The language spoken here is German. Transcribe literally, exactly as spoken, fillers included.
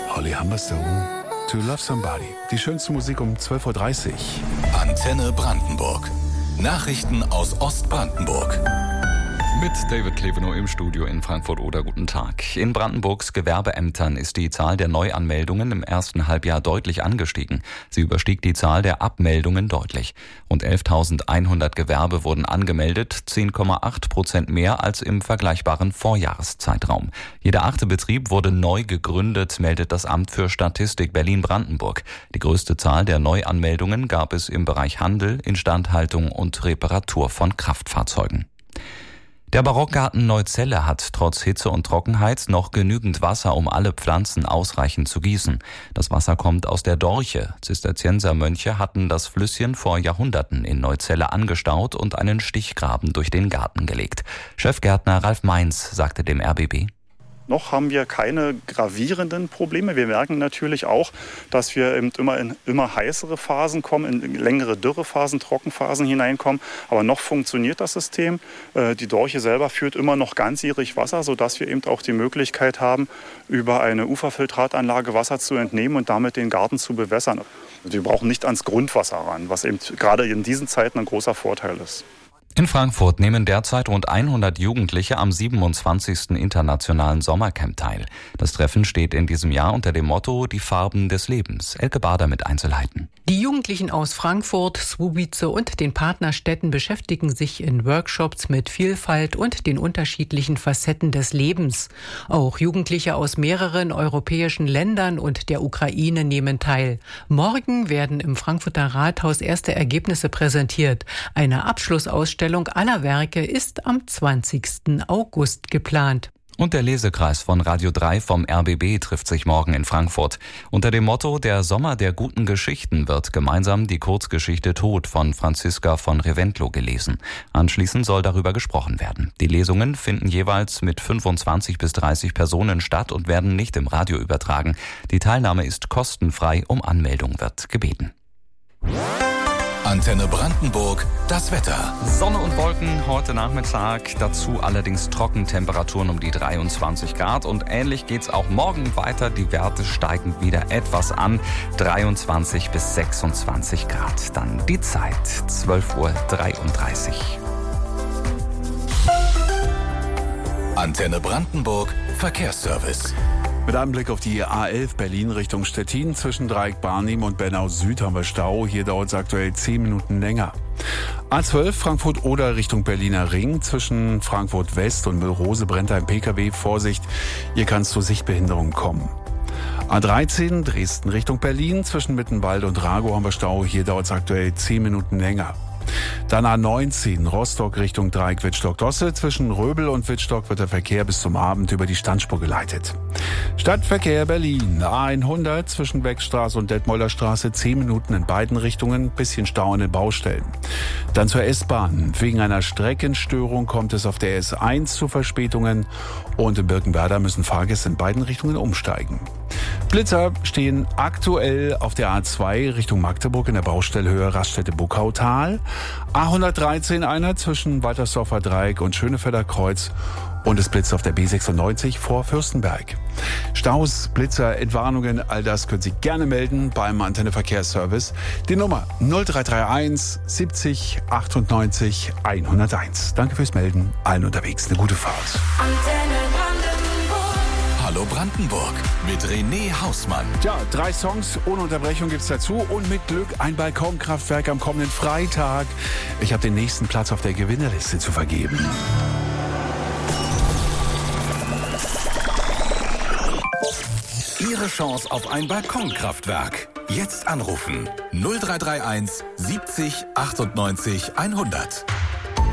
Holly Humberstone, To Love Somebody. Die schönste Musik um zwölf Uhr dreißig. Antenne Brandenburg. Nachrichten aus Ostbrandenburg. Mit David Klevenow im Studio in Frankfurt-Oder. Guten Tag. In Brandenburgs Gewerbeämtern ist die Zahl der Neuanmeldungen im ersten Halbjahr deutlich angestiegen. Sie überstieg die Zahl der Abmeldungen deutlich. Rund elftausendeinhundert Gewerbe wurden angemeldet, zehn Komma acht Prozent mehr als im vergleichbaren Vorjahreszeitraum. Jeder achte Betrieb wurde neu gegründet, meldet das Amt für Statistik Berlin-Brandenburg. Die größte Zahl der Neuanmeldungen gab es im Bereich Handel, Instandhaltung und Reparatur von Kraftfahrzeugen. Der Barockgarten Neuzelle hat trotz Hitze und Trockenheit noch genügend Wasser, um alle Pflanzen ausreichend zu gießen. Das Wasser kommt aus der Dorche. Zisterziensermönche hatten das Flüsschen vor Jahrhunderten in Neuzelle angestaut und einen Stichgraben durch den Garten gelegt. Chefgärtner Ralf Mainz sagte dem R B B: Noch haben wir keine gravierenden Probleme. Wir merken natürlich auch, dass wir eben immer in immer heißere Phasen kommen, in längere Dürrephasen, Trockenphasen hineinkommen. Aber noch funktioniert das System. Die Dorche selber führt immer noch ganzjährig Wasser, sodass wir eben auch die Möglichkeit haben, über eine Uferfiltratanlage Wasser zu entnehmen und damit den Garten zu bewässern. Wir brauchen nicht ans Grundwasser ran, was eben gerade in diesen Zeiten ein großer Vorteil ist. In Frankfurt nehmen derzeit rund hundert Jugendliche am siebenundzwanzigsten Internationalen Sommercamp teil. Das Treffen steht in diesem Jahr unter dem Motto Die Farben des Lebens. Elke Bader mit Einzelheiten. Die Jugendlichen aus Frankfurt, Słubice und den Partnerstädten beschäftigen sich in Workshops mit Vielfalt und den unterschiedlichen Facetten des Lebens. Auch Jugendliche aus mehreren europäischen Ländern und der Ukraine nehmen teil. Morgen werden im Frankfurter Rathaus erste Ergebnisse präsentiert. Eine Abschlussausstellung aller Werke ist am zwanzigsten August geplant. Und der Lesekreis von Radio drei vom R B B trifft sich morgen in Frankfurt. Unter dem Motto Der Sommer der guten Geschichten wird gemeinsam die Kurzgeschichte Tod von Franziska von Reventlow gelesen. Anschließend soll darüber gesprochen werden. Die Lesungen finden jeweils mit fünfundzwanzig bis dreißig Personen statt und werden nicht im Radio übertragen. Die Teilnahme ist kostenfrei, um Anmeldung wird gebeten. Antenne Brandenburg, das Wetter. Sonne und Wolken heute Nachmittag, dazu allerdings Trockentemperaturen um die dreiundzwanzig Grad und ähnlich geht's auch morgen weiter. Die Werte steigen wieder etwas an, dreiundzwanzig bis sechsundzwanzig Grad. Dann die Zeit, zwölf Uhr dreiunddreißig. Antenne Brandenburg, Verkehrsservice. Mit einem Blick auf die A elf Berlin Richtung Stettin zwischen Dreieck-Barnim und Bernau Süd haben wir Stau. Hier dauert es aktuell zehn Minuten länger. A zwölf Frankfurt-Oder Richtung Berliner Ring. Zwischen Frankfurt West und Müllrose brennt ein P K W. Vorsicht, hier kann es zu Sichtbehinderungen kommen. A dreizehn Dresden Richtung Berlin. Zwischen Mittenwald und Ragow haben wir Stau. Hier dauert es aktuell zehn Minuten länger. Dann A neunzehn Rostock Richtung Dreieck Wittstock-Dosse. Zwischen Röbel und Wittstock wird der Verkehr bis zum Abend über die Standspur geleitet. Stadtverkehr Berlin. A hundert zwischen Beckstraße und Detmolder Straße. zehn Minuten in beiden Richtungen. Bisschen Stau an den Baustellen. Dann zur S-Bahn. Wegen einer Streckenstörung kommt es auf der S eins zu Verspätungen. Und in Birkenwerder müssen Fahrgäste in beiden Richtungen umsteigen. Blitzer stehen aktuell auf der A zwei Richtung Magdeburg in der Baustellhöhe Raststätte-Buckautal. A hundertdreizehn einer zwischen Waltersdorfer Dreieck und Schönefelder Kreuz. Und es blitzt auf der B sechsundneunzig vor Fürstenberg. Staus, Blitzer, Entwarnungen, all das können Sie gerne melden beim Antenne Verkehrsservice. Die Nummer null drei drei eins siebzig achtundneunzig hunderteins. Danke fürs Melden. Allen unterwegs eine gute Fahrt. Antenne Brandenburg. Hallo Brandenburg mit René Hausmann. Ja, drei Songs ohne Unterbrechung gibt's dazu und mit Glück ein Balkonkraftwerk am kommenden Freitag. Ich habe den nächsten Platz auf der Gewinnerliste zu vergeben. Ihre Chance auf ein Balkonkraftwerk. Jetzt anrufen null drei drei eins siebzig achtundneunzig hundert.